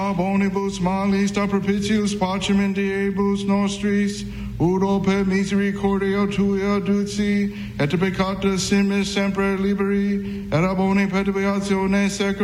bonibus malis da propitius pacem in diebus nostris, udo per misericordia tua duci, et peccata simis sempre liberi, et ab omni perturbazione secula